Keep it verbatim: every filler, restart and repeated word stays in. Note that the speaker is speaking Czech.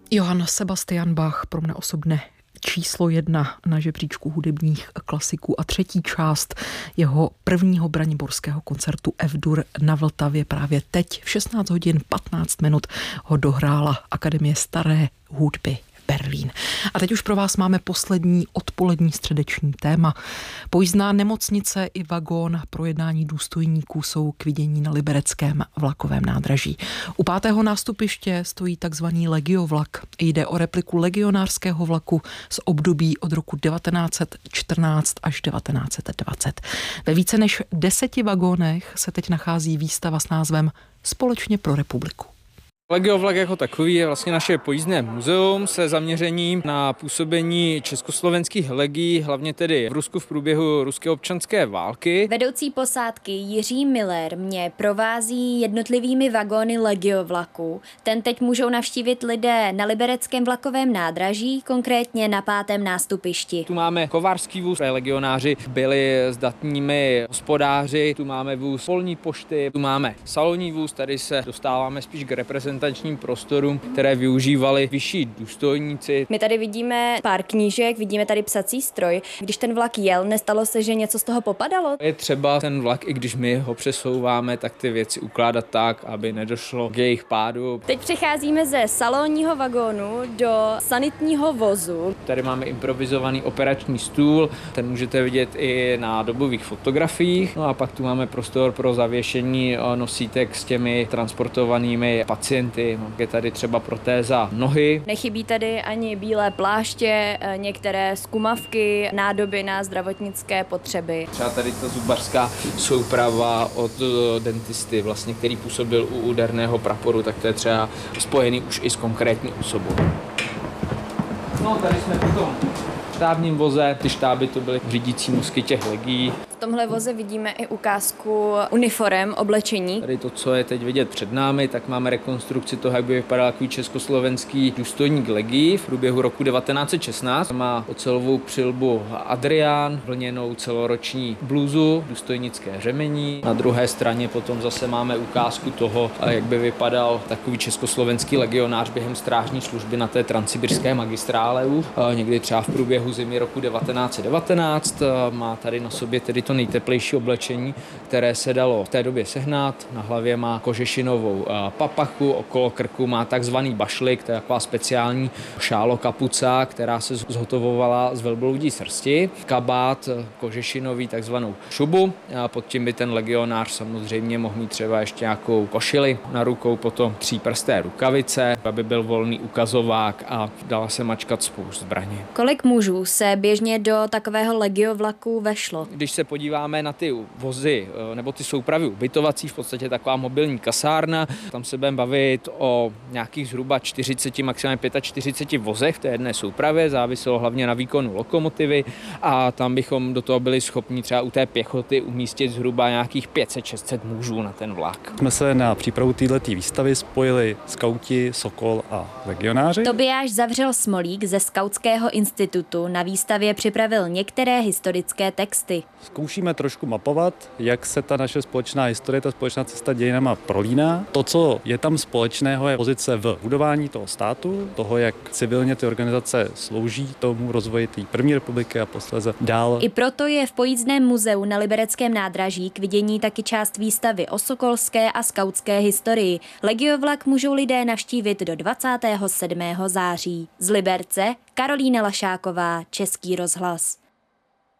Johann Sebastian Bach, pro mne osobně číslo jedna na žebříčku hudebních klasiků a třetí část jeho prvního braniborského koncertu F-dur na Vltavě právě teď v šestnáct hodin patnáct minut ho dohrála Akademie staré hudby Berlín. A teď už pro vás máme poslední odpolední středeční téma. Pojízdná nemocnice i vagón pro jednání důstojníků jsou k vidění na libereckém vlakovém nádraží. U pátého nástupiště stojí takzvaný legiovlak. Jde o repliku legionářského vlaku z období od roku devatenáct set čtrnáct až devatenáct set dvacet. Ve více než deseti vagónech se teď nachází výstava s názvem Společně pro republiku. Legiovlak jako takový je vlastně naše pojízdné muzeum se zaměřením na působení československých legií, hlavně tedy v Rusku v průběhu ruské občanské války. Vedoucí posádky Jiří Miller mě provází jednotlivými vagóny legiovlaku. Ten teď můžou navštívit lidé na libereckém vlakovém nádraží, konkrétně na pátém nástupišti. Tu máme kovářský vůz, legionáři byli zdatními hospodáři, tu máme vůz polní pošty, tu máme salonní vůz, tady se dostáváme spíš k reprezentaci prostorům, které využívali vyšší důstojníci. My tady vidíme pár knížek, vidíme tady psací stroj. Když ten vlak jel, nestalo se, že něco z toho popadalo? Je třeba ten vlak, i když my ho přesouváme, tak ty věci ukládat tak, aby nedošlo k jejich pádu. Teď přecházíme ze salonního vagónu do sanitního vozu. Tady máme improvizovaný operační stůl, ten můžete vidět i na dobových fotografiích. No a pak tu máme prostor pro zavěšení nosítek s těmi transportovanými pacienty. Je tady třeba protéza nohy. Nechybí tady ani bílé pláště, některé zkumavky, nádoby na zdravotnické potřeby. Třeba tady ta zubařská souprava od dentisty, vlastně, který působil u úderného praporu, tak to je třeba spojený už i s konkrétní osobou. No, tady jsme potom v štábním voze, ty štáby to byly řídící mozky těch legií. V tomhle voze vidíme i ukázku uniforem, oblečení. Tady to, co je teď vidět před námi, tak máme rekonstrukci toho, jak by vypadal takový československý důstojník legií v průběhu roku devatenáct set šestnáct. Má ocelovou přilbu Adrián, vlněnou celoroční bluzu, důstojnické řemení. Na druhé straně potom zase máme ukázku toho, jak by vypadal takový československý legionář během strážní služby na té transsibirské magistrále. Někdy třeba v průběhu zimy roku devatenáct set devatenáct. Má tady na sobě tedy to nejteplejší oblečení, které se dalo v té době sehnat. Na hlavě má kožešinovou papachu, okolo krku má takzvaný bašlik, to je taková speciální šálo kapuca, která se zhotovovala z velbloudí srsti. Kabát kožešinový, takzvanou šubu. A pod tím by ten legionář samozřejmě mohl mít třeba ještě nějakou košili na rukou, potom tříprsté rukavice, aby byl volný ukazovák a dala se mačkat spoustu zbraní. Kolik mužů se běžně do takového legiovlaku vešlo? Když se podíváme na ty vozy nebo ty soupravy ubytovací, v podstatě taková mobilní kasárna, tam se budeme bavit o nějakých zhruba čtyřiceti, maximálně čtyřiceti pěti vozech v té jedné soupravě, záviselo hlavně na výkonu lokomotivy a tam bychom do toho byli schopni třeba u té pěchoty umístit zhruba nějakých pět set šest set mužů na ten vlak. Jsme se na přípravu této výstavy spojili skauti, Sokol a legionáři. Tobiáš Zavřel Smolík ze Skautského institutu na výstavě připravil některé historické texty. Zkoušíme trošku mapovat, jak se ta naše společná historie, ta společná cesta dějinama prolíná. To, co je tam společného, je pozice v budování toho státu, toho, jak civilně ty organizace slouží tomu rozvoji té první republiky a posléze dál. I proto je v Pojízdném muzeu na libereckém nádraží k vidění taky část výstavy o sokolské a skautské historii. Legiovlak můžou lidé navštívit do dvacátého sedmého září. Z Liberce Karolína Lašáková, Český rozhlas.